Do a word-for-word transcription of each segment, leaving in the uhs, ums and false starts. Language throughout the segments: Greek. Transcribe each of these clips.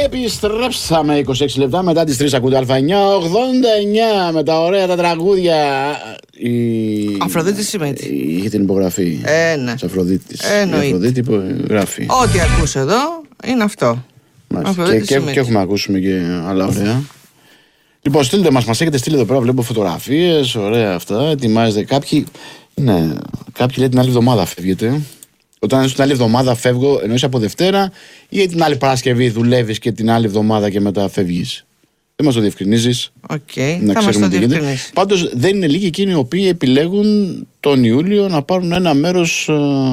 Επιστρέψαμε είκοσι έξι λεπτά μετά τις τρεις. Ακούτε Α9 ογδόντα εννιά με τα ωραία τα τραγούδια. Η... Αφροδίτη Σιμέτη. Είχε την υπογραφή. Ε, ναι. Της Αφροδίτης. Εννοείται. Η Αφροδίτη υπογράφει. Ό,τι ακούς εδώ είναι αυτό. Και, και, και έχουμε ακούσουμε και άλλα ωραία. Λοιπόν, στείλτε μας, μας έχετε στείλει εδώ πέρα. Βλέπω φωτογραφίες, ωραία αυτά. Ετοιμάζετε. Κάποιοι, ναι, κάποιοι λέει την άλλη εβδομάδα φεύγετε. Όταν την άλλη εβδομάδα φεύγω, εννοείς από Δευτέρα, ή την άλλη Παρασκευή δουλεύεις και την άλλη εβδομάδα και μετά φεύγεις. Δεν μας το διευκρινίζεις. Οκ, okay, θα μας το διευκρινίσει. Πάντως δεν είναι λίγοι εκείνοι οι οποίοι επιλέγουν τον Ιούλιο να πάρουν ένα μέρος ε,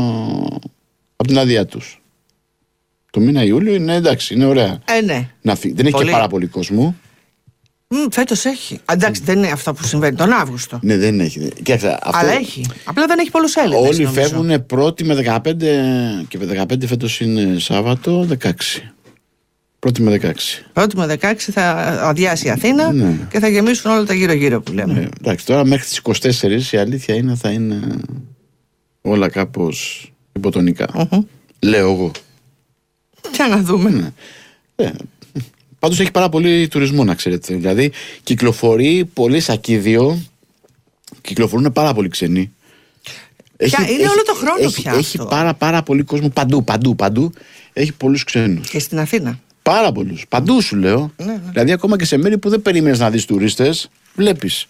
από την άδειά τους. Το μήνα Ιούλιο είναι εντάξει, είναι ωραία. Ε, ναι. Να φύ... Δεν έχει πολύ. Και πάρα πολύ κόσμο. Mm, φέτος έχει. Αντάξει, mm. δεν είναι αυτό που συμβαίνει τον Αύγουστο. Ναι, δεν έχει. Κοίταξε, αυτό... Αλλά έχει. Απλά δεν έχει πολλούς Έλληνες. Όλοι φεύγουν πρώτη με δεκαπέντε και με δεκαπέντε φέτος είναι Σάββατο, δεκαέξι. Πρώτη με δεκαέξι. Πρώτη με δεκαέξι θα αδειάσει η Αθήνα, ναι, και θα γεμίσουν όλα τα γύρω-γύρω που λέμε. Ναι, εντάξει, τώρα μέχρι τις είκοσι τέσσερις η αλήθεια είναι θα είναι όλα κάπως υποτονικά. Mm-hmm. Λέω εγώ. Για να δούμε. Ναι. Ε, πάντως έχει πάρα πολύ τουρισμό, να ξέρετε. Δηλαδή κυκλοφορεί πολύ σακίδιο, κυκλοφορούν πάρα πολύ ξένοι. Έχει, είναι έχει, όλο το χρόνο έχει, πια. Έχει αυτό. πάρα, πάρα πολύ κόσμο παντού, παντού, παντού. Έχει πολλούς ξένους. Και στην Αθήνα. Πάρα πολλούς. Παντού σου λέω. Ναι, ναι. Δηλαδή ακόμα και σε μέρη που δεν περίμενες να δεις τουρίστες, βλέπεις.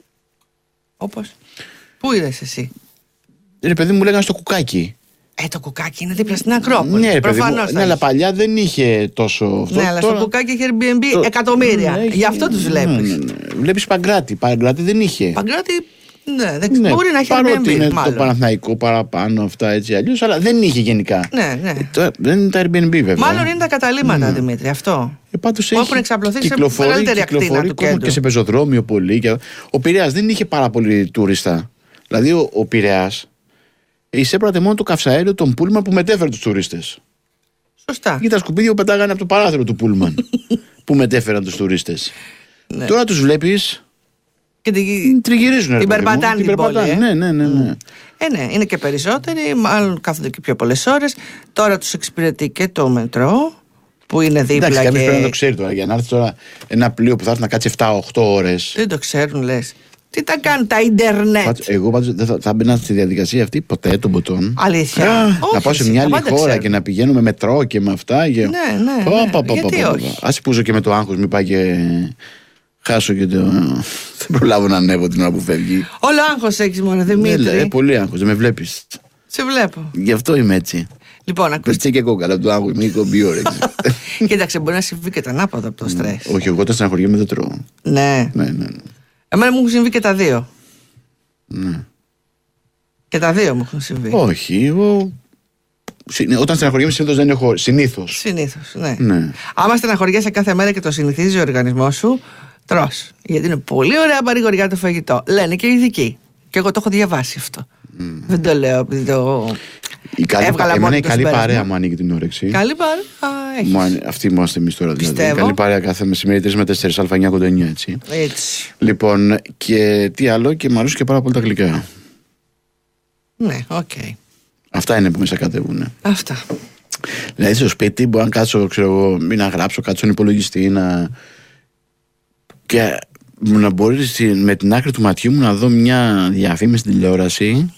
Όπως. Πού είδες εσύ? Ρε παιδί μου, λέγανε στο Κουκάκι. Ε, το Κουκάκι είναι δίπλα στην Ακρόπολη. Ναι, προφανώς. Ναι, αλλά παλιά δεν είχε τόσο αυτό. Ναι, αλλά τώρα... στο Κουκάκι είχε Airbnb το... εκατομμύρια. Ναι, γι' αυτό τους βλέπεις. Ναι, ναι, ναι. Βλέπεις Παγκράτη. Παγκράτη δεν είχε. Παγκράτη, ναι, δεν ξέρω. Ναι, μπορεί να έχει Airbnb. Airbnb. Είναι μάλλον. το Παναθηναϊκό παραπάνω, αυτά έτσι αλλιώς, αλλά δεν είχε γενικά. Ναι, ναι. Ε, τώρα, δεν είναι τα Airbnb βέβαια. Μάλλον είναι τα καταλήμματα, mm. Δημήτρη, αυτό. Ε, πάντως που έχουν εξαπλωθεί σε μεγαλύτερη ακτίνα του κέντρου. Και σε πεζοδρόμιο πολύ. Και... Ο Πειραιάς δεν είχε πάρα πολύ τουρίστα. Δηλαδή ο, ο Πειραιάς εισέπρατε μόνο το καυσαέριο των Πούλμαν που μετέφερε τους τουρίστες. Σωστά. Και τα σκουπίδια που πετάγανε από το παράθυρο του Πούλμαν που μετέφεραν τους τουρίστες. Ναι. Τώρα τους βλέπεις και την... τριγυρίζουν. Την περπατάνε την πόλη. Ε? Ναι, ναι, ναι, ναι. Ε, ναι, είναι και περισσότεροι, μάλλον κάθονται και πιο πολλές ώρες. Τώρα τους εξυπηρετεί και το μετρό που είναι δίπλα. Εντάξει, κάποιος και... πρέπει να το ξέρει τώρα. Για να έρθει τώρα ένα πλοίο που θα έρθει να κάτσει επτά οκτώ ώρες. Δεν το ξέρουν, λες. Τι τα κάνουν τα ίντερνετ. Πάντως, εγώ πάντως δεν θα, θα μπαίνα στη διαδικασία αυτή ποτέ των ποτών. Αλήθεια. Α, όχι, να πάω σε μια άλλη χώρα ξέρουν. Και να πηγαίνω με μετρό και με αυτά. Και... Ναι, ναι. Πα, ναι. πα, πα, Γιατί πα, όχι. Ας πούσω και με το άγχος, μην πάει και χάσω και το. Δεν προλάβω να ανέβω την ώρα που φεύγει. Όλο άγχος έχεις μόνο, Δημήτρη. Ναι, πολύ άγχος, δεν με βλέπεις. Σε βλέπω. Γι' αυτό είμαι έτσι. Λοιπόν, ακούστε. Και εγώ καλά από το άγχος, μην κομπεί όρεξη. Κοίταξε, μπορεί να συμβεί και το ανάποδο από το στρες. Όχι, εγώ τα στεναχωριέμαι δεν τρώω. Ναι. Ναι, ναι. Εμένα μου έχουν συμβεί και τα δύο. Ναι. Και τα δύο μου έχουν συμβεί. Όχι, εγώ. Όταν στεναχωριέμαι συνήθως δεν έχω. Συνήθως. Συνήθως, ναι. ναι. Άμα στεναχωριέσαι κάθε μέρα και το συνηθίζει ο οργανισμός σου, τρως. Γιατί είναι πολύ ωραία παρηγοριά το φαγητό. Λένε και οι ειδικοί. Και εγώ το έχω διαβάσει αυτό. Mm. Δεν το λέω επειδή το. Η καλή, έβγαλα εμένα η καλή παρέα μου ανοίγει την όρεξη. Καλή παρέα. Έχεις. Αυτή είμαστε εμείς τώρα. Δηλαδή. Πιστεύω. Καλή παρέα κάθε μεσημέρι τρεις με τέσσερις Α εννιά ογδόντα εννιά έτσι. Έτσι. Λοιπόν, και τι άλλο, και μου αρέσουν και πάρα πολύ τα γλυκά. Ναι, οκ. Okay. Αυτά είναι που με σακατεύουν. Αυτά. Δηλαδή στο σπίτι μπορώ να κάτσω, ξέρω εγώ, ή να γράψω, κάτσω στον υπολογιστή, να. Και να μπορεί με την άκρη του ματιού μου να δω μια διαφήμιση στην τηλεόραση.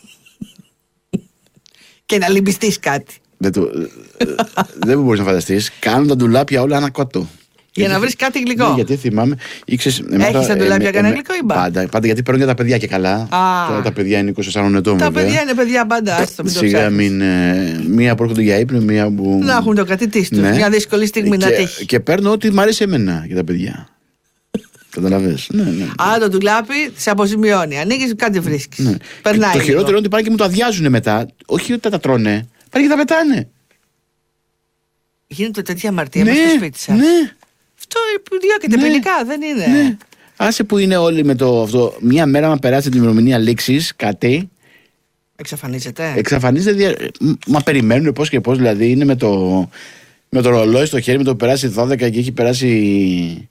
Και να λυμπιστείς κάτι. Δεν, το, δεν μπορείς να φανταστείς. Κάνουν τα ντουλάπια όλα ένα κότο. Για να βρεις κάτι γλυκό. Ναι, γιατί θυμάμαι. Ήξερες, έχεις τα ντουλάπια ε, κανένα γλυκό ή μπα? Πάντα, πάντα, γιατί παίρνουν για τα παιδιά και καλά. Τώρα τα παιδιά είναι είκοσι τεσσάρων ετών. Τα βέβαια. παιδιά είναι παιδιά πάντα. Άστο, μην το σιγά μην. Ε, μία που έρχονται για ύπνο, μία που. Να έχουν το κατητής τους. Ναι. Μια δύσκολη στιγμή και, να τύχει. Και παίρνω ό,τι μου αρέσει εμένα για τα παιδιά. Καταλαβες. Ναι, ναι. Α, το ντουλάπι σε αποζημιώνει. Ανοίγεις, κάτι βρίσκεις. Ναι. Περνάει. Το χειρότερο είναι ότι πάνε και μου το αδειάζουν μετά. Όχι ότι τα τρώνε. Πάνε και τα πετάνε. Γίνεται τέτοια αμαρτία μέσα στο σπίτι σας. Ναι. Αυτό διώκεται ναι. ποινικά, δεν είναι. Ναι. Άσε που είναι όλοι με το αυτό. Μια μέρα να περάσει την ημερομηνία λήξης, κάτι. Εξαφανίζεται. Εξαφανίζεται. Δια... Μα περιμένουν πώς και πώς. Δηλαδή είναι με το, με το ρολόι στο χέρι, με το που περάσει δώδεκα και έχει περάσει η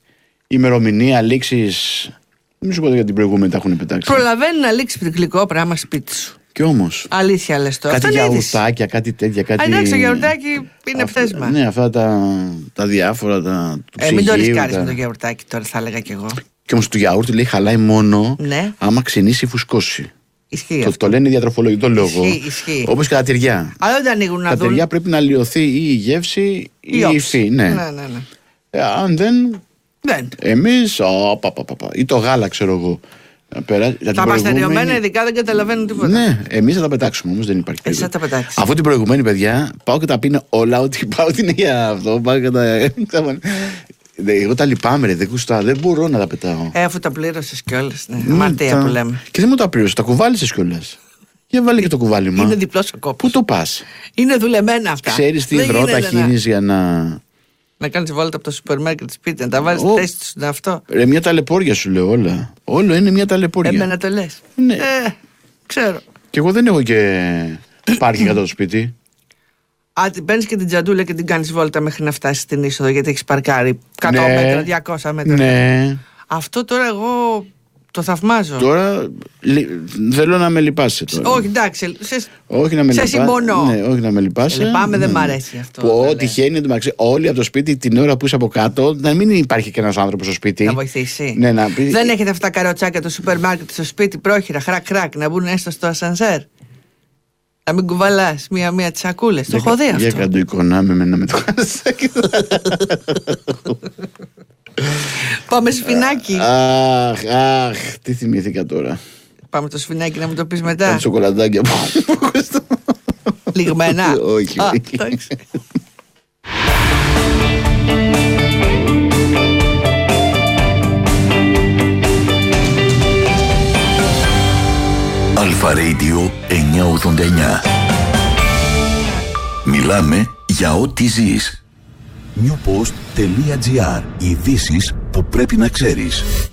ημερομηνία λήξης. Μην σου πω για την προηγούμενη τα έχουν πετάξει. Προλαβαίνει να λήξει γλυκό πράγμα σπίτι σου. Κι όμως. Αλήθεια λες τώρα. Κάτι γιαουρτάκια, κάτι τέτοια. Κάτι... Α, εντάξει, το γιαουρτάκι είναι πτέσμα. Ναι, αυτά τα, τα διάφορα. Τα, του ε, μην το ρισκάρεις τα... με το γιαουρτάκι τώρα, θα έλεγα κι εγώ. Και όμως το γιαούρτι λέει χαλάει μόνο ναι. άμα ξυνήσει ή φουσκώσει. Ισχύει. Το, το λένε διατροφολογικό λόγο. Ισχύει, ισχύει. Όπως και τα τυριά. Αλλά δεν ανοίγουν να τα δουν. τυριά πρέπει να λιωθεί ή η γεύση ή η υφή. Ναι. Ναι, ναι, ναι. Ε, αν δεν. δεν. Εμείς. Å, πα, πα, πα, πα. Ή το γάλα, ξέρω εγώ. Πέρα, τα παστεριωμένα ειδικά δεν καταλαβαίνουν τίποτα. Ναι, εμείς θα τα πετάξουμε όμως, δεν υπάρχει Εσύ θα τα πετάξεις. Αφού την προηγουμένη, παιδιά, πάω και τα πίνω όλα, ό,τι πάω ότι είναι για αυτό. Πάω και τα. Εγώ τα λυπάμαι, ρε, δεν κουστά, δεν μπορώ να τα πετάω. Ε, αφού τα πλήρωσες κιόλας. Ναι. Ναι, αμαρτία τα... που λέμε. Και δεν μου τα πλήρωσες, τα κουβάλισες κιόλας. Για βάλε και το κουβάλιμα. Είναι διπλός ο κόπος. Πού το πας? Είναι δουλεμένα αυτά. Ξέρεις τι υδρότα χύνεις για να. Να κάνεις βόλτα από το σούπερ μάρκετ σπίτι, να τα βάλεις στη θέση του στον αυτό. Ρε, μια ταλαιπώρια σου λέω όλα. Όλο είναι μια ταλαιπώρια. Εμένα το λες. Ναι. Ε, ξέρω. Και εγώ δεν έχω και πάρκινγκ κατά το σπίτι. Α, παίρνεις και την τζαντούλα και την κάνεις βόλτα μέχρι να φτάσεις στην είσοδο γιατί έχεις παρκάρει εκατό ναι. μέτρα, διακόσια μέτρα. Ναι. Αυτό τώρα εγώ το θαυμάζω. Τώρα λι... θέλω να με λυπάσαι τώρα. Όχι, εντάξει. Σε, όχι να με σε συμπονώ. Ναι, όχι να με λυπάσαι. Λυπάμαι, ναι. δεν μ' αρέσει αυτό. Που ό,τι τυχαίνει εντωμεταξύ όλοι από το σπίτι την ώρα που είσαι από κάτω να μην υπάρχει και ένας άνθρωπος στο σπίτι. Να βοηθήσει. Ναι, να πει... Δεν έχετε αυτά τα καροτσάκια του σούπερ μάρκετ στο σπίτι πρόχειρα, χρακ χρακ, να μπουν έστω στο ασανσέρ. Να μην κουβαλάς μία-μία τις σακούλες. Το έχω δει αυτό. Για κάτω εικόνα με εμένα με το χασάκι. Πάμε σφινάκι. Αχ, αχ, τι θυμήθηκα τώρα. Πάμε το σφινάκι να μου το πεις μετά. Τα σοκολατάκια που λιγμένα. Όχι, όχι. Αλφα Radio εννιακόσια ογδόντα εννιά. Μιλάμε για ό,τι ζεις. newpost.gr. Ειδήσεις που πρέπει να ξέρεις.